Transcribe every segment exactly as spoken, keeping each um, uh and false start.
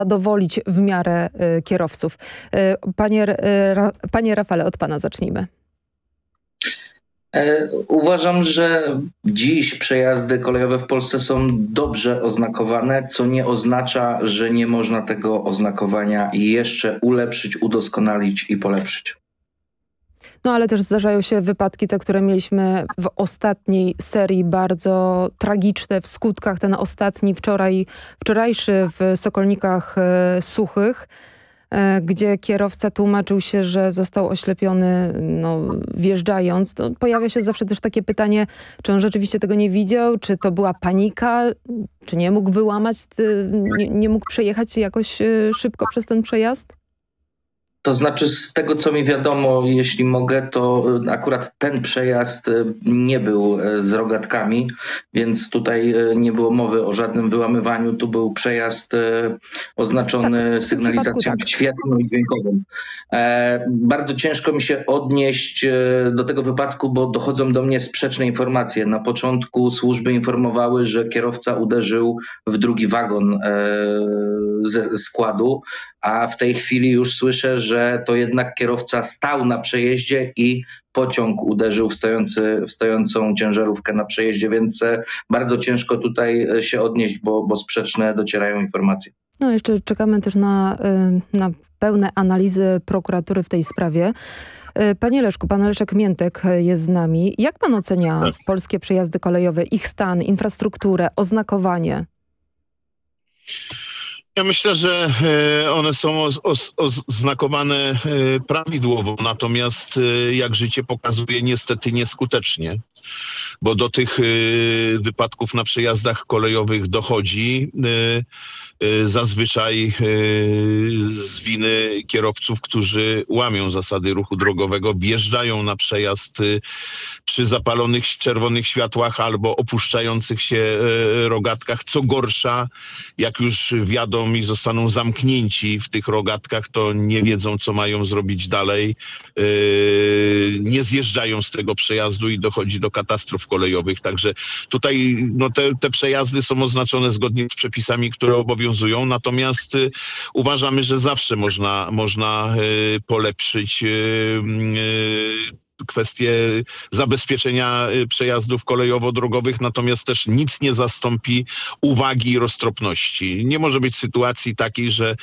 zadowolić w miarę y, kierowców. Y, panie, y, ra, panie Rafale, od pana zacznijmy. Uważam, że dziś przejazdy kolejowe w Polsce są dobrze oznakowane, co nie oznacza, że nie można tego oznakowania jeszcze ulepszyć, udoskonalić i polepszyć. No ale też zdarzają się wypadki, te, które mieliśmy w ostatniej serii, bardzo tragiczne w skutkach. Ten ostatni wczoraj, wczorajszy w Sokolnikach e, Suchych, e, gdzie kierowca tłumaczył się, że został oślepiony no, wjeżdżając. No, pojawia się zawsze też takie pytanie, czy on rzeczywiście tego nie widział, czy to była panika, czy nie mógł wyłamać, nie, nie mógł przejechać jakoś e, szybko przez ten przejazd? To znaczy z tego, co mi wiadomo, jeśli mogę, to akurat ten przejazd nie był z rogatkami, więc tutaj nie było mowy o żadnym wyłamywaniu. Tu był przejazd oznaczony tak, sygnalizacją tak. świetlną i dźwiękową. E, bardzo ciężko mi się odnieść do tego wypadku, bo dochodzą do mnie sprzeczne informacje. Na początku służby informowały, że kierowca uderzył w drugi wagon e, ze składu, a w tej chwili już słyszę, że to jednak kierowca stał na przejeździe i pociąg uderzył w, stojący, w stojącą ciężarówkę na przejeździe, więc bardzo ciężko tutaj się odnieść, bo, bo sprzeczne docierają informacje. No jeszcze czekamy też na, na pełne analizy prokuratury w tej sprawie. Panie Leszku, pan Leszek Miętek jest z nami. Jak pan ocenia tak. polskie przejazdy kolejowe, ich stan, infrastrukturę, oznakowanie? Ja myślę, że one są oznakowane prawidłowo, natomiast jak życie pokazuje, niestety nieskutecznie, bo do tych wypadków na przejazdach kolejowych dochodzi zazwyczaj z winy kierowców, którzy łamią zasady ruchu drogowego, wjeżdżają na przejazd przy zapalonych czerwonych światłach albo opuszczających się rogatkach. Co gorsza, jak już wjadą i zostaną zamknięci w tych rogatkach, to nie wiedzą, co mają zrobić dalej. Nie zjeżdżają z tego przejazdu i dochodzi do katastrof kolejowych. Także tutaj no, te, te przejazdy są oznaczone zgodnie z przepisami, które obowiązują. Natomiast y, uważamy, że zawsze można, można y, polepszyć y, y, kwestie zabezpieczenia przejazdów kolejowo-drogowych, natomiast też nic nie zastąpi uwagi i roztropności. Nie może być sytuacji takiej, że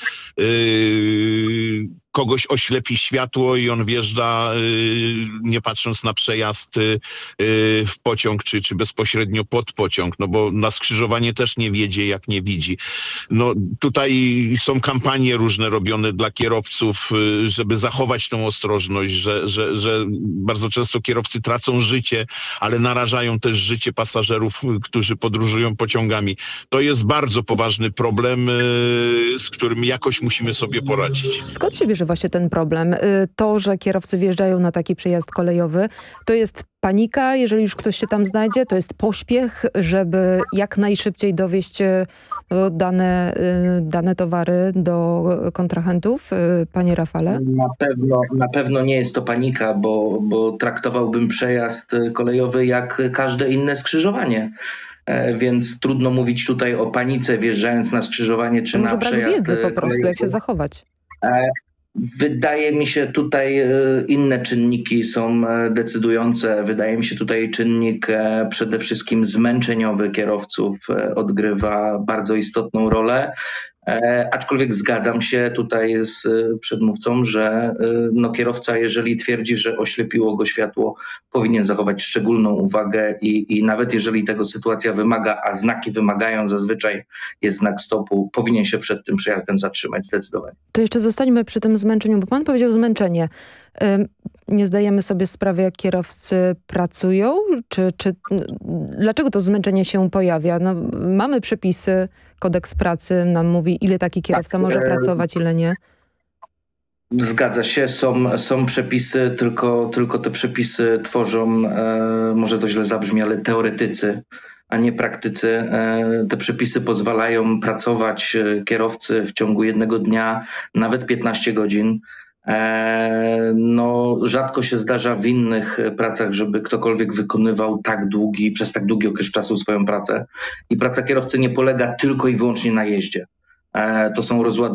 yy, kogoś oślepi światło i on wjeżdża, yy, nie patrząc na przejazd yy, w pociąg, czy, czy bezpośrednio pod pociąg, no bo na skrzyżowanie też nie wiedzie, jak nie widzi. No tutaj są kampanie różne robione dla kierowców, yy, żeby zachować tą ostrożność, że, że, że bardzo często kierowcy tracą życie, ale narażają też życie pasażerów, którzy podróżują pociągami. To jest bardzo poważny problem, yy, z którym jakoś musimy sobie poradzić. Skąd się bierze właśnie ten problem? To, że kierowcy wjeżdżają na taki przejazd kolejowy, to jest panika, jeżeli już ktoś się tam znajdzie, to jest pośpiech, żeby jak najszybciej dowieźć dane, dane towary do kontrahentów, panie Rafale? Na pewno, na pewno nie jest to panika, bo, bo traktowałbym przejazd kolejowy jak każde inne skrzyżowanie. Więc trudno mówić tutaj o panice wjeżdżając na skrzyżowanie czy może na brak przejazd wiedzy po prostu, kolejowy. jak się zachować. Wydaje mi się tutaj inne czynniki są decydujące. Wydaje mi się tutaj czynnik przede wszystkim zmęczeniowy kierowców odgrywa bardzo istotną rolę. Aczkolwiek zgadzam się tutaj z przedmówcą, że no kierowca, jeżeli twierdzi, że oślepiło go światło, powinien zachować szczególną uwagę i, i nawet jeżeli tego sytuacja wymaga, a znaki wymagają, zazwyczaj jest znak stopu, powinien się przed tym przejazdem zatrzymać zdecydowanie. To jeszcze zostańmy przy tym zmęczeniu, bo pan powiedział zmęczenie. Nie zdajemy sobie sprawy, jak kierowcy pracują? Czy, czy, dlaczego to zmęczenie się pojawia? No, mamy przepisy, kodeks pracy nam mówi, ile taki kierowca tak, może e... pracować, ile nie. Zgadza się, są, są przepisy, tylko, tylko te przepisy tworzą, e, może to źle zabrzmi, ale teoretycy, a nie praktycy. E, te przepisy pozwalają pracować kierowcy w ciągu jednego dnia, nawet piętnaście godzin. No, rzadko się zdarza w innych pracach, żeby ktokolwiek wykonywał tak długi, przez tak długi okres czasu swoją pracę. I praca kierowcy nie polega tylko i wyłącznie na jeździe. To są rozładunki